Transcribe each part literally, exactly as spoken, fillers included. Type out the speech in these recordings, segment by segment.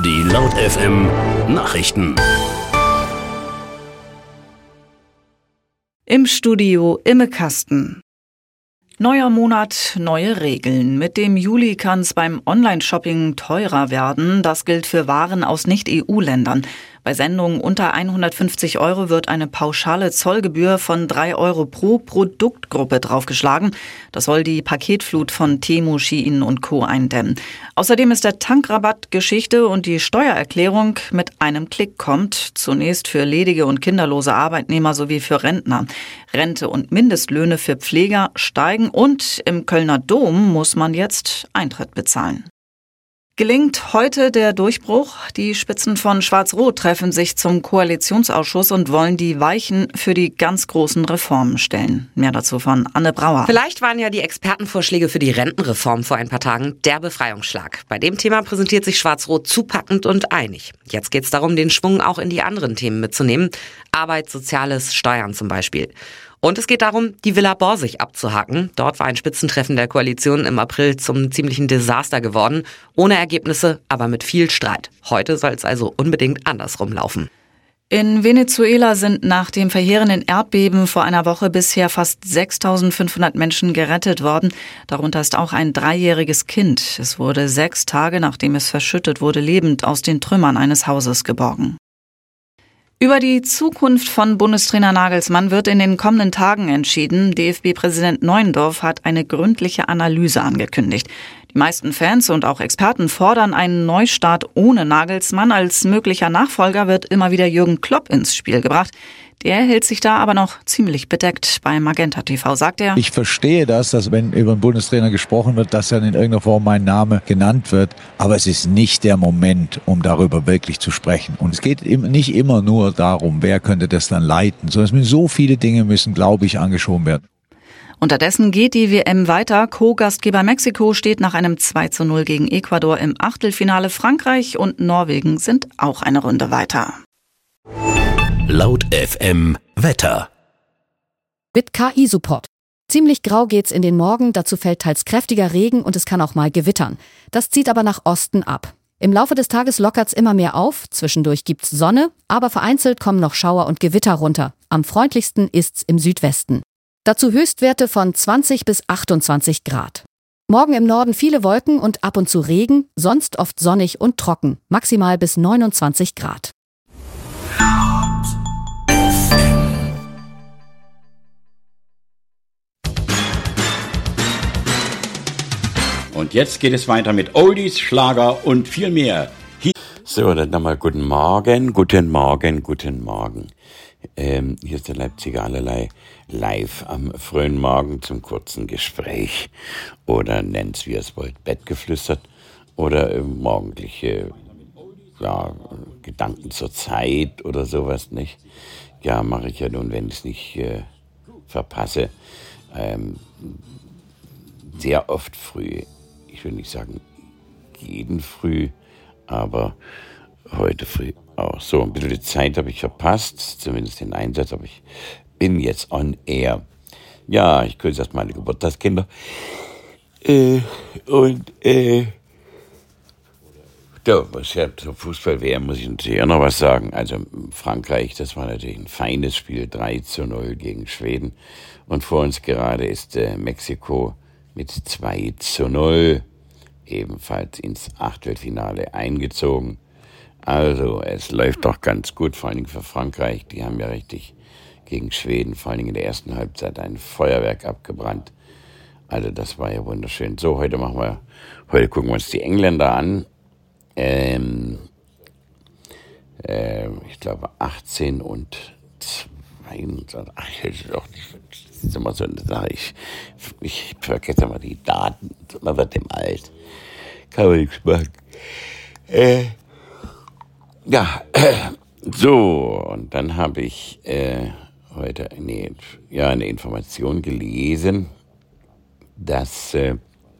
Die Laut F M Nachrichten. Im Studio Imme Kasten. Neuer Monat, neue Regeln. Mit dem Juli kann es beim Online-Shopping teurer werden. Das gilt für Waren aus Nicht-E U-Ländern. Bei Sendungen unter hundertfünfzig Euro wird eine pauschale Zollgebühr von drei Euro pro Produktgruppe draufgeschlagen. Das soll die Paketflut von Temu, Shein und Co. eindämmen. Außerdem ist der Tankrabatt Geschichte und die Steuererklärung mit einem Klick kommt. Zunächst für ledige und kinderlose Arbeitnehmer sowie für Rentner. Rente und Mindestlöhne für Pfleger steigen und im Kölner Dom muss man jetzt Eintritt bezahlen. Gelingt heute der Durchbruch? Die Spitzen von Schwarz-Rot treffen sich zum Koalitionsausschuss und wollen die Weichen für die ganz großen Reformen stellen. Mehr dazu von Anne Brauer. Vielleicht waren ja die Expertenvorschläge für die Rentenreform vor ein paar Tagen der Befreiungsschlag. Bei dem Thema präsentiert sich Schwarz-Rot zupackend und einig. Jetzt geht es darum, den Schwung auch in die anderen Themen mitzunehmen. Arbeit, Soziales, Steuern zum Beispiel. Und es geht darum, die Villa Borsig abzuhaken. Dort war ein Spitzentreffen der Koalition im April zum ziemlichen Desaster geworden. Ohne Ergebnisse, aber mit viel Streit. Heute soll es also unbedingt andersrum laufen. In Venezuela sind nach dem verheerenden Erdbeben vor einer Woche bisher fast sechstausendfünfhundert Menschen gerettet worden. Darunter ist auch ein dreijähriges Kind. Es wurde sechs Tage, nachdem es verschüttet wurde, lebend aus den Trümmern eines Hauses geborgen. Über die Zukunft von Bundestrainer Nagelsmann wird in den kommenden Tagen entschieden. D F B-Präsident Neuendorf hat eine gründliche Analyse angekündigt. Die meisten Fans und auch Experten fordern einen Neustart ohne Nagelsmann. Als möglicher Nachfolger wird immer wieder Jürgen Klopp ins Spiel gebracht. Der hält sich da aber noch ziemlich bedeckt. Bei Magenta T V sagt er: Ich verstehe das, dass wenn über einen Bundestrainer gesprochen wird, dass dann in irgendeiner Form mein Name genannt wird. Aber es ist nicht der Moment, um darüber wirklich zu sprechen. Und es geht nicht immer nur darum, wer könnte das dann leiten, sondern es müssen so viele Dinge müssen, glaube ich, angeschoben werden. Unterdessen geht die W M weiter. Co-Gastgeber Mexiko steht nach einem zwei zu null gegen Ecuador im Achtelfinale. Frankreich und Norwegen sind auch eine Runde weiter. Laut F M Wetter. Mit K I-Support. Ziemlich grau geht's in den Morgen, dazu fällt teils kräftiger Regen und es kann auch mal gewittern. Das zieht aber nach Osten ab. Im Laufe des Tages lockert's immer mehr auf, zwischendurch gibt's Sonne, aber vereinzelt kommen noch Schauer und Gewitter runter. Am freundlichsten ist's im Südwesten. Dazu Höchstwerte von zwanzig bis achtundzwanzig Grad. Morgen im Norden viele Wolken und ab und zu Regen, sonst oft sonnig und trocken, maximal bis neunundzwanzig Grad. Und jetzt geht es weiter mit Oldies, Schlager und viel mehr. Hier so, dann nochmal guten Morgen, guten Morgen, guten Morgen. Ähm, hier ist der Leipziger Allerlei live am frühen Morgen zum kurzen Gespräch. Oder nennt's, wie ihr es wollt, Bettgeflüstert. Oder äh, morgendliche ja, Gedanken zur Zeit oder sowas, nicht? Ja, mache ich ja nun, wenn ich es nicht äh, verpasse. Ähm, sehr oft früh. Ich will nicht sagen jeden früh, aber heute früh auch. So, ein bisschen die Zeit habe ich verpasst, zumindest den Einsatz, aber ich bin jetzt on air. Ja, ich grüße erst meine Geburtstagskinder. Äh, und, äh, ja, was ja zur Fußball-W M muss ich natürlich auch noch was sagen. Also Frankreich, das war natürlich ein feines Spiel, drei zu null gegen Schweden. Und vor uns gerade ist äh, Mexiko mit zwei zu null ebenfalls ins Achtelfinale eingezogen. Also es läuft doch ganz gut, vor allen Dingen für Frankreich. Die haben ja richtig gegen Schweden, vor allen Dingen in der ersten Halbzeit, ein Feuerwerk abgebrannt. Also das war ja wunderschön. So, heute machen wir, heute gucken wir uns die Engländer an. Ähm, äh, ich glaube achtzehn und zweiundzwanzig. Ach, ich hätte doch nicht. Das ist immer so eine Sache. Ich, ich vergesse immer die Daten. Man wird dem alt. Kann man nichts machen. Äh, ja, äh, so. Und dann habe ich äh, heute eine, ja, eine Information gelesen, dass äh,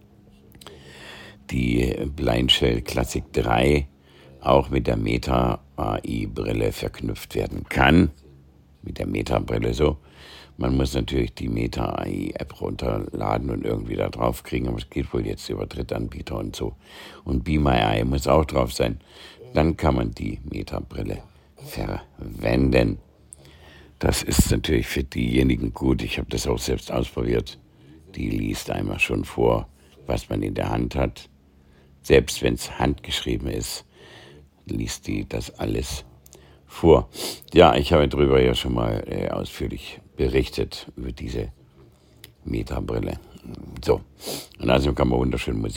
die Blind Shell Classic drei auch mit der Meta A I-Brille verknüpft werden kann. Mit der Meta-Brille so. Man muss natürlich die Meta A I-App runterladen und irgendwie da drauf kriegen, aber es geht wohl jetzt über Drittanbieter und so. Und Be My Eye muss auch drauf sein. dann kann man die Meta-Brille verwenden. Das ist natürlich für diejenigen gut, ich habe das auch selbst ausprobiert, die liest einmal schon vor, was man in der Hand hat. Selbst wenn es handgeschrieben ist, liest die das alles vor. Ja, ich habe darüber ja schon mal äh, ausführlich berichtet, über diese Meta-Brille. So, und also kann man wunderschön Musik